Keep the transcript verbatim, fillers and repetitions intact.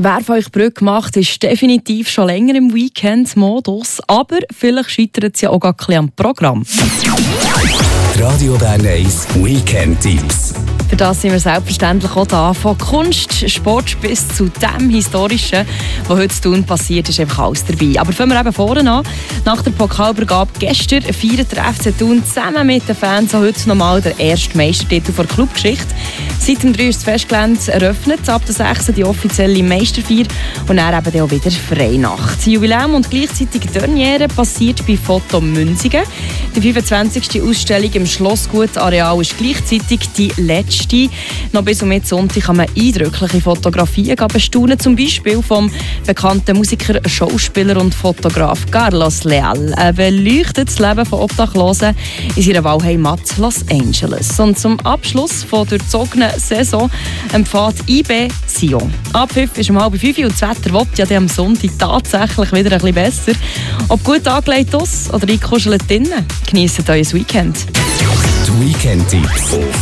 Wer von euch Brücke macht, ist definitiv schon länger im Weekend-Modus. Aber vielleicht scheitert es ja auch gar ein bisschen am Programm. Radio Bern eins Weekend-Tipps. Für das sind wir selbstverständlich auch da. Von Kunst, Sport bis zu dem Historischen, was heute zu tun passiert, ist einfach alles dabei. Aber fangen wir eben vorne an. Nach der Pokalübergabe gestern feiert der F C Thun zusammen mit den Fans heute nochmal den ersten Meistertitel der Clubgeschichte. Seit dem drei ist das Festgelände eröffnet, ab der sechs die offizielle Meisterfeier und dann eben auch wieder Freinacht. Das Jubiläum und gleichzeitig Derniere passiert bei Foto Münzigen. Die fünfundzwanzigste Ausstellung im Schlossgut-Areal ist gleichzeitig die letzte. Noch bis um Sonntag kann man eindrückliche Fotografien bestaunen, zum Beispiel vom bekannten Musiker, Schauspieler und Fotograf Carlos Leal. Er beleuchtet das Leben von Obdachlosen in seiner Wahlheimat Los Angeles. Und zum Abschluss von der durchzogenen Saison empfiehlt I B Sion. Abpfiff ist um halb fünf und das Wetter will ja am Sonntag tatsächlich wieder ein bisschen besser. Ob gut angelegt aus oder eingekuschelt drinnen, genießt euer Weekend. Die Weekend-Tipps.